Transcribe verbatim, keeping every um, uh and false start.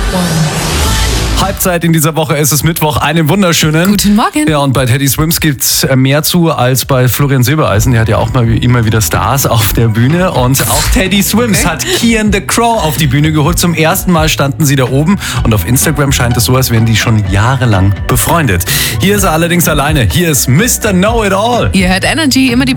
Halbzeit in dieser Woche, es ist Mittwoch, einen wunderschönen. Guten Morgen. Ja, und bei Teddy Swims gibt's mehr zu als bei Florian Silbereisen. Der hat ja auch mal immer wieder Stars auf der Bühne. Und auch Teddy Swims Okay. hat Kian the Crow auf die Bühne geholt. Zum ersten Mal standen sie da oben. Und auf Instagram scheint es so, als wären die schon jahrelang befreundet. Hier ist er allerdings alleine. Hier ist Mister Know-It-All. Ihr hört Energy, immer die